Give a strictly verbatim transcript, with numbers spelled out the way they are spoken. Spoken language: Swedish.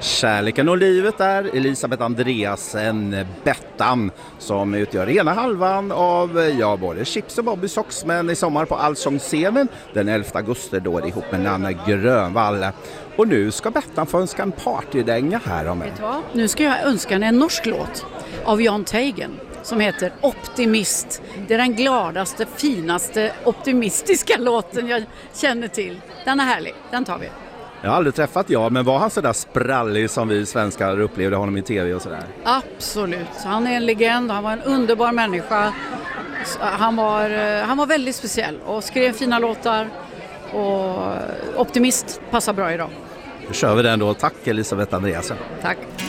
Kärleken och livet är Elisabeth Andreasen, Bettan, som utgör ena halvan av, ja, både Chips och Bobby Sox, men i sommar på Allsångsscenen den elfte augusti då är det ihop med Nanna Grönvall. Och nu ska Bettan få önska en partydänga här om Vet du vad? Nu ska jag önska en norsk låt av Jan Teigen som heter Optimist. Det är den gladaste, finaste, optimistiska låten jag känner till. Den är härlig, den tar vi. Jag har aldrig träffat jag, men var han så där sprallig som vi svenskar upplevde honom i tv och sådär? Absolut, han är en legend, han var en underbar människa. Han var, han var väldigt speciell och skrev fina låtar, och optimist passar bra idag. Då kör vi den då. Tack Elisabeth Andreasen. Tack.